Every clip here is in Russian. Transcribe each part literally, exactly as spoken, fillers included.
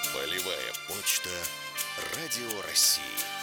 Полевая почта Радио России.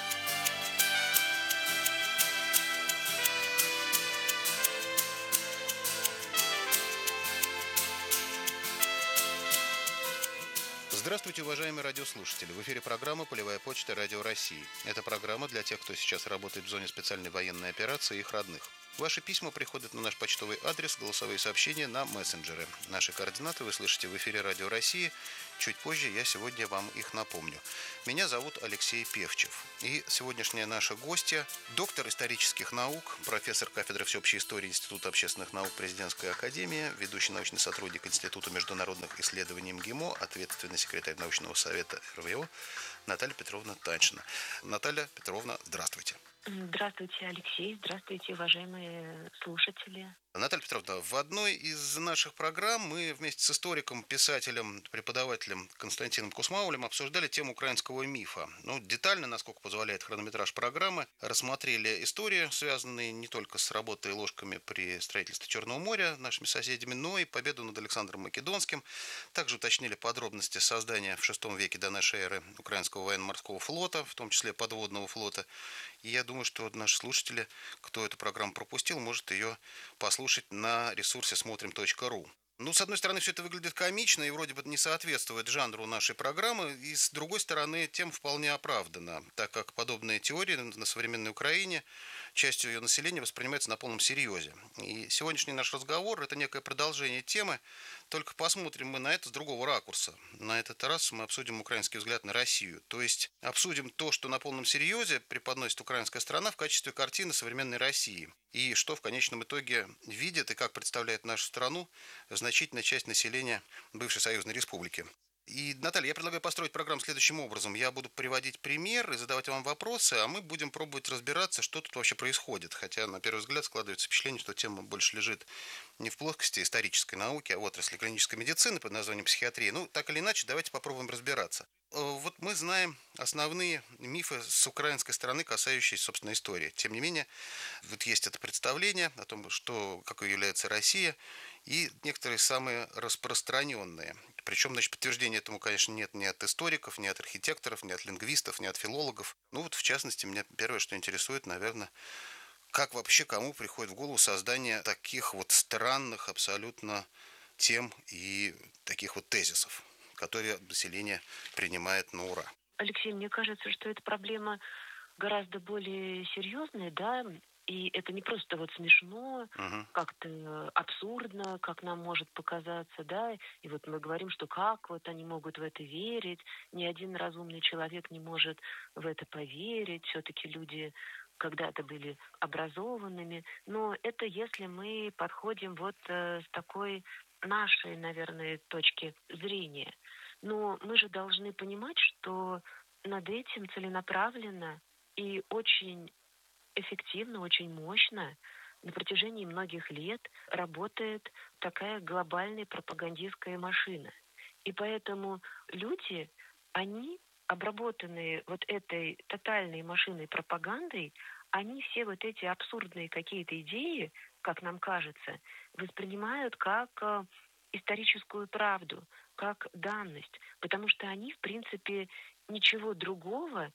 Здравствуйте, уважаемые радиослушатели. В эфире программа «Полевая почта Радио России». Это программа для тех, кто сейчас работает в зоне специальной военной операции и их родных. Ваши письма приходят на наш почтовый адрес, голосовые сообщения на мессенджеры. Наши координаты вы слышите в эфире Радио России. Чуть позже я сегодня вам их напомню. Меня зовут Алексей Певчев. И сегодняшняя наша гостья – доктор исторических наук, профессор кафедры всеобщей истории Института общественных наук Президентской академии, ведущий научный сотрудник Института международных исследований МГИМО, ответственный секретарь научного совета эр вэ о Наталья Петровна Таньшина. Наталья Петровна, здравствуйте. Здравствуйте, Алексей. Здравствуйте, уважаемые слушатели. Наталья Петровна, в одной из наших программ мы вместе с историком, писателем, преподавателем Константином Кусмаулем обсуждали тему украинского мифа. Ну, детально, насколько позволяет хронометраж программы, рассмотрели истории, связанные не только с работой ложками при строительстве Черного моря нашими соседями, но и победу над Александром Македонским. Также уточнили подробности создания в шестом веке до нашей эры украинского военно-морского флота, в том числе подводного флота. И я думаю, что наши слушатели, кто эту программу пропустил, может ее послушать на ресурсе смотрим точка ру. Ну, с одной стороны, все это выглядит комично и вроде бы не соответствует жанру нашей программы, и с другой стороны, тем вполне оправдано, так как подобные теории на современной Украине частью ее населения воспринимаются на полном серьезе. И сегодняшний наш разговор – это некое продолжение темы, только посмотрим мы на это с другого ракурса. На этот раз мы обсудим украинский взгляд на Россию, то есть обсудим то, что на полном серьезе преподносит украинская страна в качестве картины современной России, и что в конечном итоге видит и как представляет нашу страну значительная часть населения бывшей союзной республики. И, Наталья, я предлагаю построить программу следующим образом. Я буду приводить пример и задавать вам вопросы, а мы будем пробовать разбираться, что тут вообще происходит. Хотя, на первый взгляд, складывается впечатление, что тема больше лежит не в плоскости исторической науки, а в отрасли клинической медицины под названием психиатрия. Ну, так или иначе, давайте попробуем разбираться. Вот мы знаем основные мифы с украинской стороны, касающиеся, собственно, истории. Тем не менее, вот есть это представление о том, что, какой является Россия, и некоторые самые распространенные. Причем, значит, подтверждения этому, конечно, нет ни от историков, ни от архитекторов, ни от лингвистов, ни от филологов. Ну вот, в частности, меня первое, что интересует, наверное, как вообще кому приходит в голову создание таких вот странных абсолютно тем и таких вот тезисов, которые население принимает на ура. Алексей, мне кажется, что эта проблема гораздо более серьезная, да, и это не просто вот смешно, Угу. как-то абсурдно, как нам может показаться, да, и вот мы говорим, что как вот они могут в это верить, ни один разумный человек не может в это поверить, все-таки люди когда-то были образованными, но это если мы подходим вот э, с такой нашей, наверное, точки зрения. Но мы же должны понимать, что над этим целенаправленно и очень эффективно, очень мощно на протяжении многих лет работает такая глобальная пропагандистская машина. И поэтому люди, они, обработанные вот этой тотальной машиной пропагандой, они все вот эти абсурдные какие-то идеи, как нам кажется, воспринимают как э, историческую правду, как данность, потому что они, в принципе, ничего другого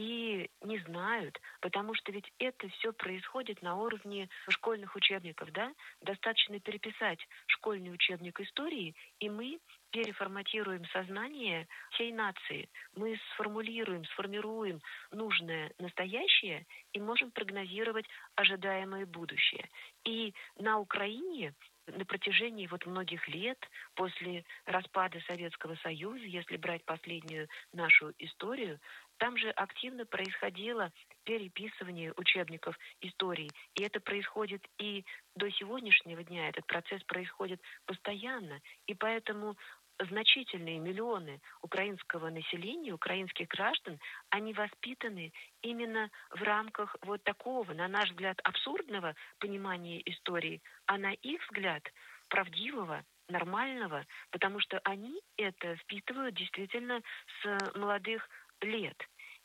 и не знают, потому что ведь это все происходит на уровне школьных учебников, да? Достаточно переписать школьный учебник истории, и мы переформатируем сознание всей нации. Мы сформулируем, сформируем нужное настоящее и можем прогнозировать ожидаемое будущее. И на Украине на протяжении вот многих лет после распада Советского Союза, если брать последнюю нашу историю, там же активно происходило переписывание учебников истории. И это происходит и до сегодняшнего дня. Этот процесс происходит постоянно. И поэтому значительные миллионы украинского населения, украинских граждан, они воспитаны именно в рамках вот такого, на наш взгляд, абсурдного понимания истории, а на их взгляд правдивого, нормального, потому что они это впитывают действительно с молодых лет.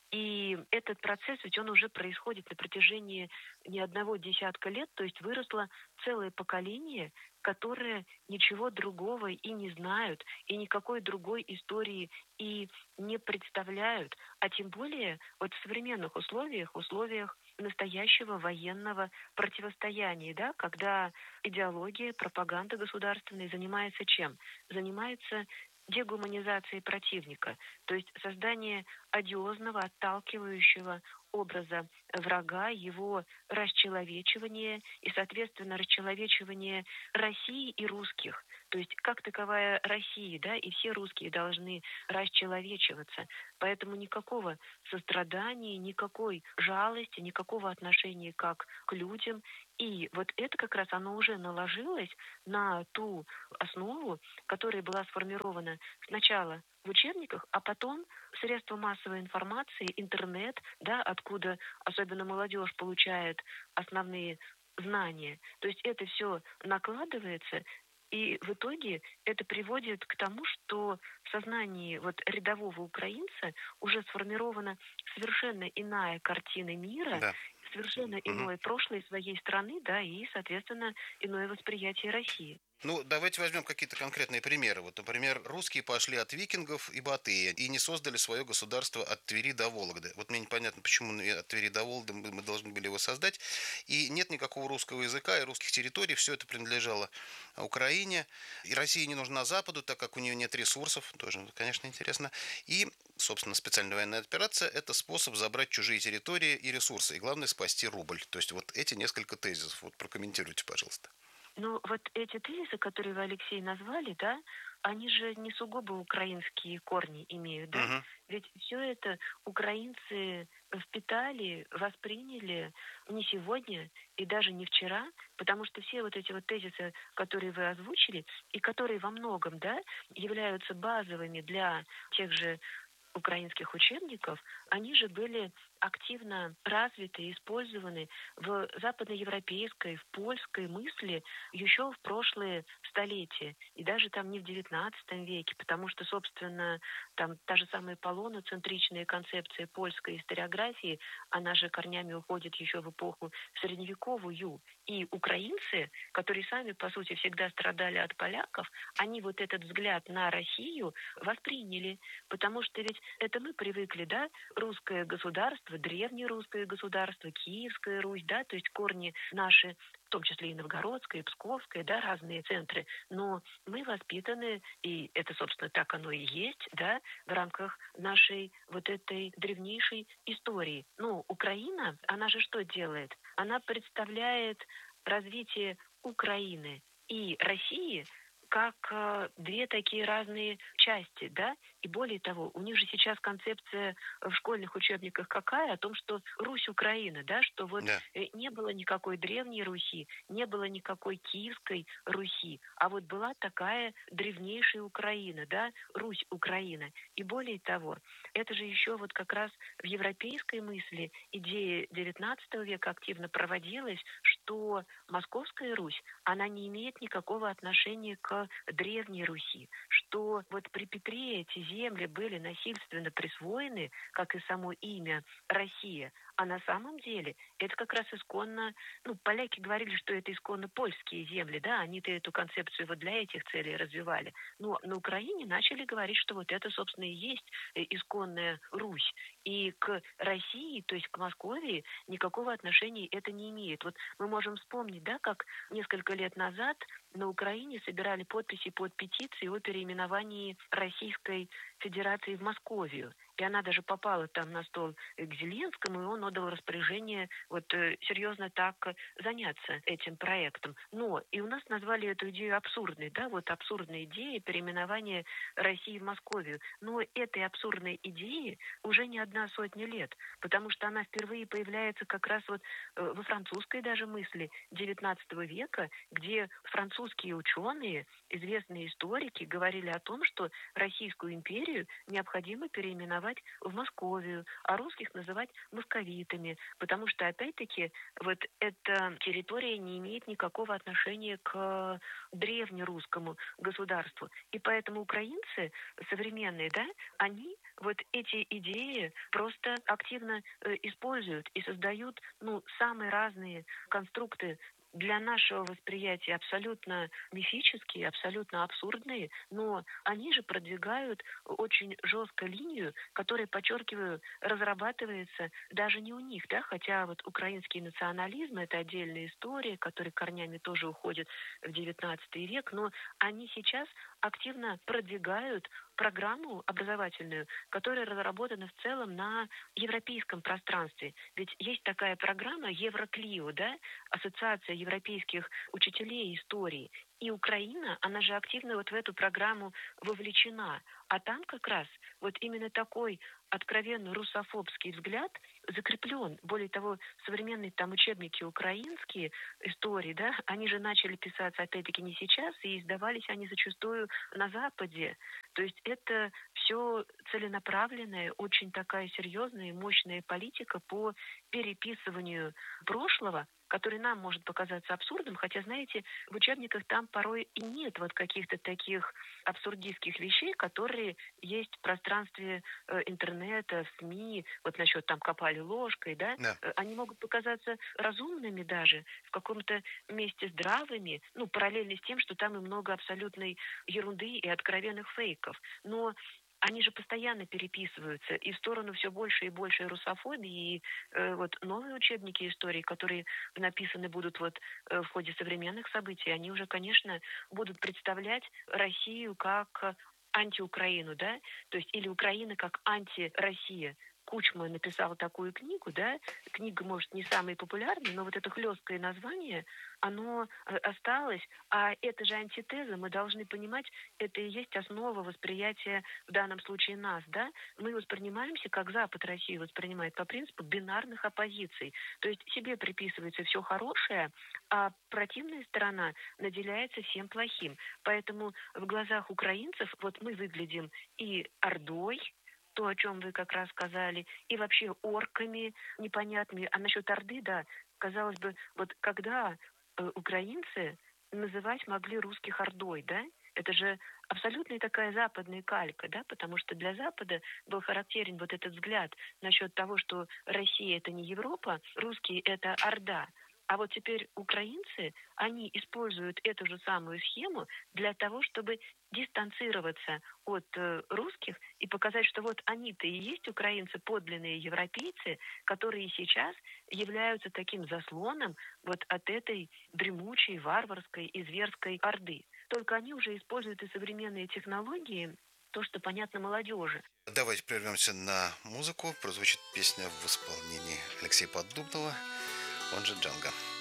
И этот процесс, ведь он уже происходит на протяжении не одного десятка лет, то есть выросло целое поколение, которые ничего другого и не знают, и никакой другой истории и не представляют, а тем более вот в современных условиях, в условиях настоящего военного противостояния, да, когда идеология, пропаганда государственная занимается чем? Занимается дегуманизацией противника, то есть создание одиозного, отталкивающего образа врага, его расчеловечивание и, соответственно, расчеловечивание России и русских. То есть как таковая Россия, да, и все русские должны расчеловечиваться. Поэтому никакого сострадания, никакой жалости, никакого отношения как к людям. И вот это как раз оно уже наложилось на ту основу, которая была сформирована сначала в учебниках, а потом средства массовой информации, интернет, да, откуда особенно молодежь получает основные знания. То есть это все накладывается, и в итоге это приводит к тому, что в сознании вот рядового украинца уже сформирована совершенно иная картина мира, Да. совершенно Мгм. иное прошлое своей страны, да, и, соответственно, иное восприятие России. Ну, давайте возьмем какие-то конкретные примеры. Вот, например, русские пошли от викингов и Батыя и не создали свое государство от Твери до Вологды. Вот мне непонятно, почему от Твери до Вологды мы мы должны были его создать. И нет никакого русского языка и русских территорий. Все это принадлежало Украине. И России не нужна Западу, так как у нее нет ресурсов. Тоже, конечно, интересно. И, собственно, специальная военная операция – это способ забрать чужие территории и ресурсы. И главное – спасти рубль. То есть вот эти несколько тезисов. Вот прокомментируйте, пожалуйста. Ну, вот эти тезисы, которые вы, Алексей, назвали, да, они же не сугубо украинские корни имеют, да? Мгм. Ведь все это украинцы впитали, восприняли не сегодня и даже не вчера, потому что все вот эти вот тезисы, которые вы озвучили, и которые во многом, да, являются базовыми для тех же украинских учебников, они же были активно развиты и использованы в западноевропейской, в польской мысли еще в прошлые столетия. И даже там не в девятнадцатом веке, потому что, собственно, там та же самая полоноцентричная концепция польской историографии, она же корнями уходит еще в эпоху средневековую. И украинцы, которые сами, по сути, всегда страдали от поляков, они вот этот взгляд на Россию восприняли. Потому что ведь это мы привыкли, да, русское государство, древнее русское государство, Киевская Русь, да, то есть корни наши, в том числе и Новгородская, и Псковская, да, разные центры. Но мы воспитаны, и это, собственно, так оно и есть, да, в рамках нашей вот этой древнейшей истории. Ну, Украина, она же что делает? Она представляет развитие Украины и России как э, две такие разные части, да, и более того, у них же сейчас концепция в школьных учебниках какая? О том, что Русь Украина, да, что вот Да. э, не было никакой древней Руси, не было никакой Киевской Руси, а вот была такая древнейшая Украина, да, Русь Украина. И более того, это же еще вот как раз в европейской мысли идея девятнадцатого века активно проводилась, что Московская Русь, она не имеет никакого отношения к Древней Руси, что вот при Петре эти земли были насильственно присвоены, как и само имя Россия, а на самом деле это как раз исконно, ну, поляки говорили, что это исконно польские земли, да, они-то эту концепцию вот для этих целей развивали. Но на Украине начали говорить, что вот это, собственно, и есть э, исконная Русь. И к России, то есть к Московии, никакого отношения это не имеет. Вот мы можем вспомнить, да, как несколько лет назад на Украине собирали подписи под петицией о переименовании Российской Федерации в Московию. И она даже попала там на стол к Зеленскому, и он отдал распоряжение вот э, серьезно так заняться этим проектом. Но и у нас назвали эту идею абсурдной, да, вот абсурдная идея переименования России в Московию. Но этой абсурдной идеи уже не одна сотня лет, потому что она впервые появляется как раз вот э, во французской даже мысли девятнадцатого века, где французы французские ученые, известные историки говорили о том, что Российскую империю необходимо переименовать в Московию, а русских называть московитами, потому что, опять-таки, вот эта территория не имеет никакого отношения к древнерусскому государству. И поэтому украинцы современные, да, они вот эти идеи просто активно э, используют и создают, ну, самые разные конструкты для нашего восприятия абсолютно мифические, абсолютно абсурдные, но они же продвигают очень жестко линию, которая, подчеркиваю, разрабатывается даже не у них, да, хотя вот украинский национализм — это отдельная история, которая корнями тоже уходит в девятнадцатый век, но они сейчас активно продвигают программу образовательную, которая разработана в целом на европейском пространстве. Ведь есть такая программа Евроклио, да, Ассоциация европейских учителей истории. И Украина, она же активно вот в эту программу вовлечена. А там как раз вот именно такой откровенно русофобский взгляд закреплен. Более того, современные там учебники украинские истории, да, они же начали писаться опять-таки не сейчас, и издавались они зачастую на Западе. То есть это все целенаправленная, очень такая серьезная и мощная политика по переписыванию прошлого, который нам может показаться абсурдным, хотя, знаете, в учебниках там порой и нет вот каких-то таких абсурдистских вещей, которые есть в пространстве э, интернета, СМИ, вот насчет там копали ложкой, да, Да. э, они могут показаться разумными даже, в каком-то месте здравыми, ну, параллельно с тем, что там и много абсолютной ерунды и откровенных фейков. Но они же постоянно переписываются и в сторону все больше и больше русофобии, и э, вот новые учебники истории, которые написаны будут вот э, в ходе современных событий, они уже, конечно, будут представлять Россию как антиукраину, да, то есть или Украина как антироссия. Кучма написал такую книгу, да, книга, может, не самая популярная, но вот это хлесткое название, оно э, осталось, а это же антитеза, мы должны понимать, это и есть основа восприятия в данном случае нас, да, мы воспринимаемся, как Запад Россию воспринимает, по принципу бинарных оппозиций, то есть себе приписывается все хорошее, а противная сторона наделяется всем плохим, поэтому в глазах украинцев вот мы выглядим и ордой, то, о чем вы как раз сказали, и вообще орками непонятными. А насчет Орды, да, казалось бы, вот когда э, украинцы называть могли русских Ордой, да, это же абсолютно такая западная калька, да, потому что для Запада был характерен вот этот взгляд насчет того, что Россия — это не Европа, русские — это Орда. А вот теперь украинцы, они используют эту же самую схему для того, чтобы дистанцироваться от э, русских и показать, что вот они-то и есть украинцы, подлинные европейцы, которые сейчас являются таким заслоном вот от этой дремучей, варварской и зверской орды. Только они уже используют и современные технологии, то, что понятно молодежи. Давайте прервемся на музыку. Прозвучит песня в исполнении Алексея Поддубного, он же Джанго.